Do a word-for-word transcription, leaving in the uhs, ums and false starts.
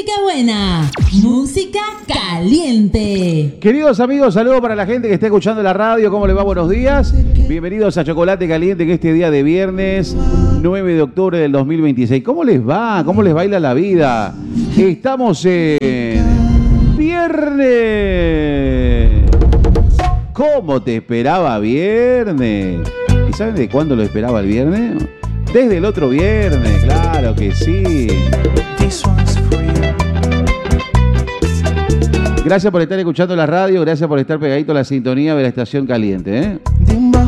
Música buena, música caliente. Queridos amigos, saludos para la gente que está escuchando la radio. ¿Cómo les va? Buenos días. Bienvenidos a Chocolate Caliente, que este día de viernes nueve de octubre del dos mil veintiséis. ¿Cómo les va? ¿Cómo les baila la vida? Estamos en viernes. ¿Cómo te esperaba viernes? ¿Y saben de cuándo lo esperaba el viernes? Desde el otro viernes, claro que sí. Gracias por estar escuchando la radio, gracias por estar pegadito a la sintonía de la estación caliente, ¿eh?